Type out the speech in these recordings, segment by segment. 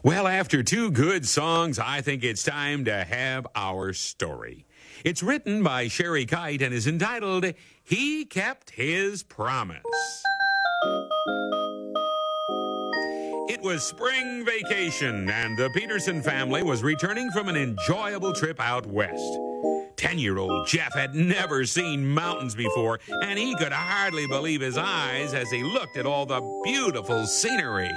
Well, after two good songs, I think it's time to have our story. It's written by Sherry Kite and is entitled, He Kept His Promise. It was spring vacation, and the Peterson family was returning from an enjoyable trip out west. 10-year-old Jeff had never seen mountains before, and he could hardly believe his eyes as he looked at all the beautiful scenery.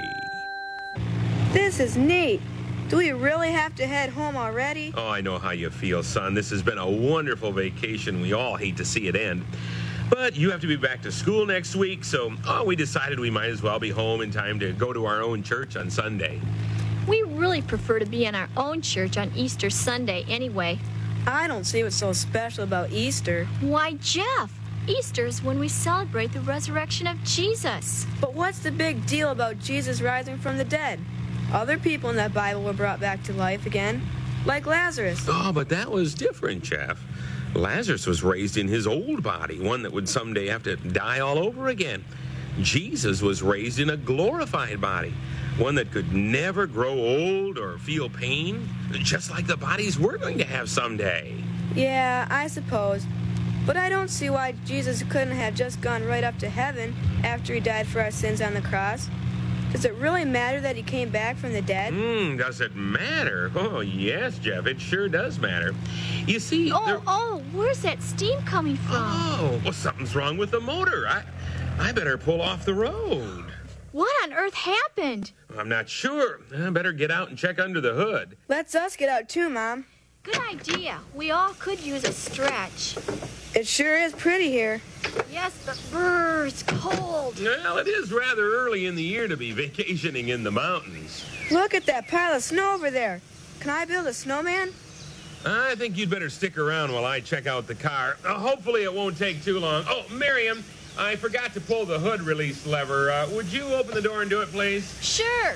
This is neat. Do we really have to head home already? Oh, I know how you feel, son. This has been a wonderful vacation. We all hate to see it end. But you have to be back to school next week, so we decided we might as well be home in time to go to our own church on Sunday. We really prefer to be in our own church on Easter Sunday anyway. I don't see what's so special about Easter. Why, Jeff, Easter is when we celebrate the resurrection of Jesus. But what's the big deal about Jesus rising from the dead? Other people in that Bible were brought back to life again, like Lazarus. Oh, but that was different, Jeff. Lazarus was raised in his old body, one that would someday have to die all over again. Jesus was raised in a glorified body, one that could never grow old or feel pain, just like the bodies we're going to have someday. Yeah, I suppose. But I don't see why Jesus couldn't have just gone right up to heaven after he died for our sins on the cross. Does it really matter that he came back from the dead? Does it matter? Oh, yes, Jeff, it sure does matter. You see... Where's that steam coming from? Oh, well, something's wrong with the motor. I better pull off the road. What on earth happened? I'm not sure. I better get out and check under the hood. Let's us get out too, Mom. Good idea. We all could use a stretch. It sure is pretty here. Yes, but brr, it's cold. Well, it is rather early in the year to be vacationing in the mountains. Look at that pile of snow over there. Can I build a snowman? I think you'd better stick around while I check out the car. Hopefully it won't take too long. Oh, Miriam, I forgot to pull the hood release lever. Would you open the door and do it, please? Sure.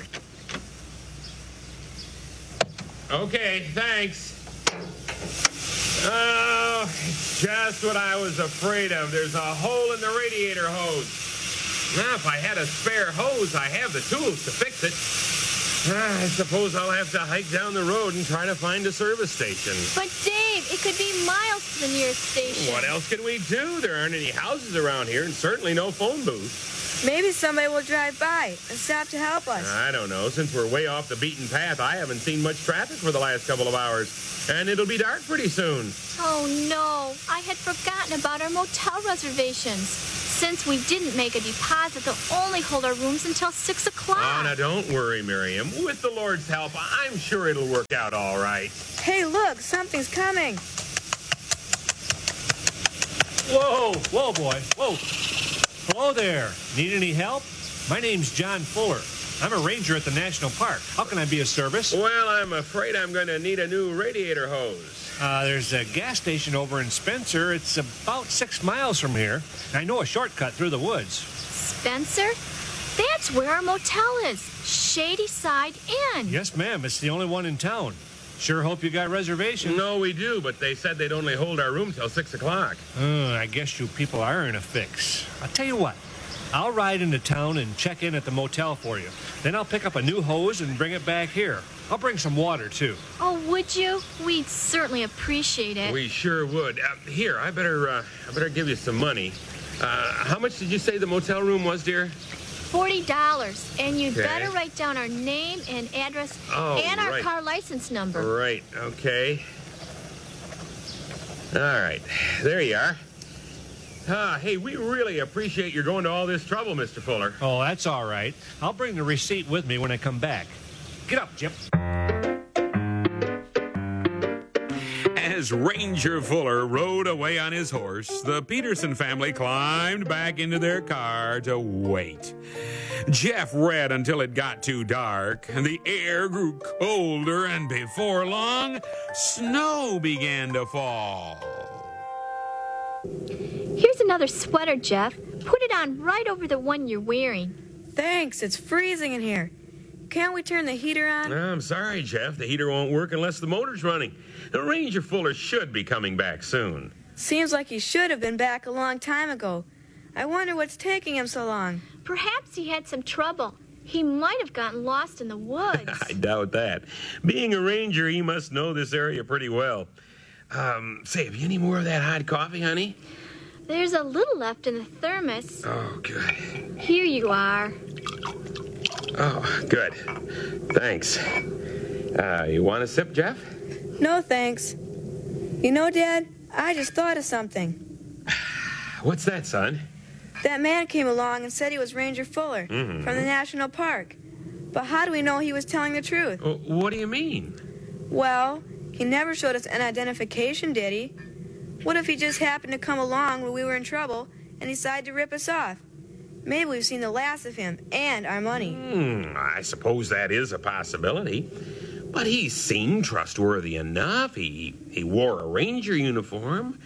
Okay, thanks. Oh, it's just what I was afraid of. There's a hole in the radiator hose. Now, if I had a spare hose, I have the tools to fix it. I suppose I'll have to hike down the road and try to find a service station. But, Dave, it could be miles to the nearest station. What else can we do? There aren't any houses around here and certainly no phone booth. Maybe somebody will drive by and stop to help us. I don't know. Since we're way off the beaten path, I haven't seen much traffic for the last couple of hours. And it'll be dark pretty soon. Oh, no. I had forgotten about our motel reservations. Since we didn't make a deposit, they'll only hold our rooms until 6 o'clock. Oh, now don't worry, Miriam. With the Lord's help, I'm sure it'll work out all right. Hey, look, something's coming. Whoa, boy. Whoa. Hello there. Need any help? My name's John Fuller. I'm a ranger at the National Park. How can I be of service? Well, I'm afraid I'm going to need a new radiator hose. There's a gas station over in Spencer. It's about 6 miles from here. I know a shortcut through the woods. Spencer? That's where our motel is. Shady Side Inn. Yes, ma'am. It's the only one in town. Sure hope you got reservations. No, we do, but they said they'd only hold our room till 6 o'clock. I guess you people are in a fix. I'll tell you what. I'll ride into town and check in at the motel for you. Then I'll pick up a new hose and bring it back here. I'll bring some water, too. Oh, would you? We'd certainly appreciate it. We sure would. Here, I better give you some money. How much did you say the motel room was, dear? $40. And you'd Okay. better write down our name and address and our right. car license number. Right, okay. All right, there you are. Hey, we really appreciate your going to all this trouble, Mr. Fuller. Oh, that's all right. I'll bring the receipt with me when I come back. Get up, Jip. As Ranger Fuller rode away on his horse, the Peterson family climbed back into their car to wait. Jeff read until it got too dark, and the air grew colder, and before long, snow began to fall. Here's another sweater, Jeff. Put it on right over the one you're wearing. Thanks, it's freezing in here. Can't we turn the heater on? I'm sorry, Jeff. The heater won't work unless the motor's running. The Ranger Fuller should be coming back soon. Seems like he should have been back a long time ago. I wonder what's taking him so long. Perhaps he had some trouble. He might have gotten lost in the woods. I doubt that. Being a ranger, he must know this area pretty well. Say, have you any more of that hot coffee, honey? There's a little left in the thermos. Oh, good. Here you are. Oh, good. Thanks. You want a sip, Jeff? No, thanks. You know, Dad, I just thought of something. What's that, son? That man came along and said he was Ranger Fuller from the National Park. But how do we know he was telling the truth? What do you mean? Well, he never showed us an identification, did he? What if he just happened to come along when we were in trouble and decided to rip us off? Maybe we've seen the last of him and our money. I suppose that is a possibility. But he seemed trustworthy enough. He wore a ranger uniform.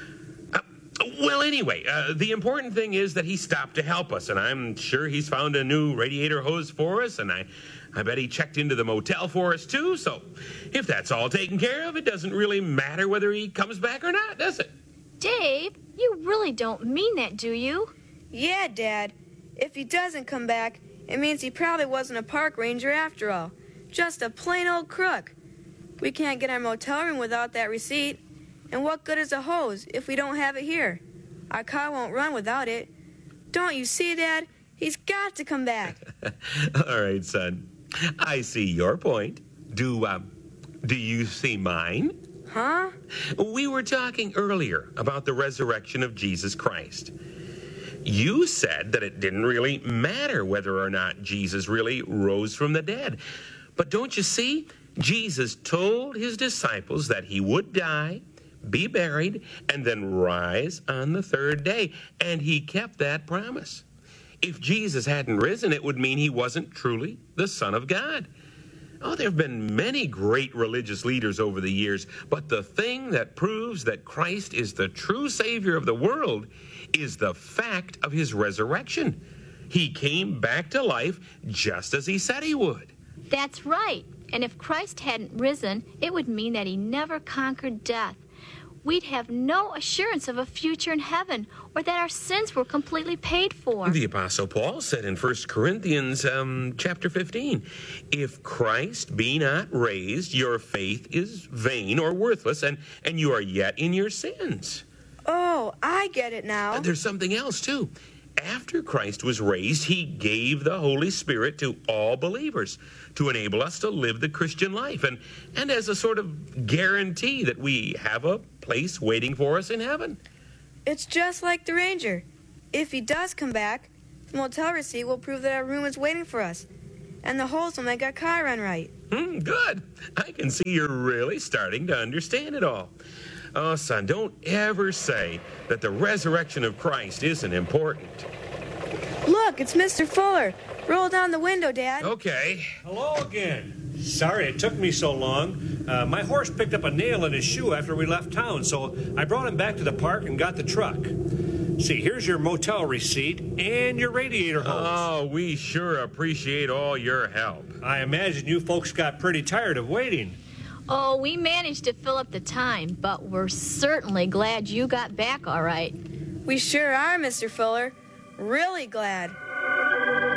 Well, anyway, the important thing is that he stopped to help us, and I'm sure he's found a new radiator hose for us, and I bet he checked into the motel for us, too. So if that's all taken care of, it doesn't really matter whether he comes back or not, does it? Dave, you really don't mean that, do you? Yeah, Dad. If he doesn't come back, it means he probably wasn't a park ranger after all. Just a plain old crook. We can't get our motel room without that receipt. And what good is a hose if we don't have it here? Our car won't run without it. Don't you see, Dad? He's got to come back. All right, son. I see your point. Do you see mine? Huh? We were talking earlier about the resurrection of Jesus Christ. You said that it didn't really matter whether or not Jesus really rose from the dead. But don't you see? Jesus told his disciples that he would die, be buried, and then rise on the third day. And he kept that promise. If Jesus hadn't risen, it would mean he wasn't truly the Son of God. Oh, there have been many great religious leaders over the years, but the thing that proves that Christ is the true Savior of the world is the fact of his resurrection. He came back to life just as he said he would. That's right. And if Christ hadn't risen, it would mean that he never conquered death. We'd have no assurance of a future in heaven or that our sins were completely paid for. The Apostle Paul said in 1 Corinthians chapter 15, if Christ be not raised, your faith is vain or worthless, and you are yet in your sins. Oh, I get it now. There's something else, too. After Christ was raised, he gave the Holy Spirit to all believers to enable us to live the Christian life and as a sort of guarantee that we have a place waiting for us in heaven. It's just like the ranger. If he does come back, the motel receipt will prove that our room is waiting for us, and the hose will make our car run right. Good. I can see you're really starting to understand it all. Oh, son, don't ever say that the resurrection of Christ isn't important. Look, it's Mr. Fuller. Roll down the window, Dad. Okay. Hello again. Sorry it took me so long. My horse picked up a nail in his shoe after we left town, so I brought him back to the park and got the truck. See, here's your motel receipt and your radiator hose. Oh, we sure appreciate all your help. I imagine you folks got pretty tired of waiting. Oh, we managed to fill up the time, but we're certainly glad you got back all right. We sure are, Mr. Fuller. Really glad.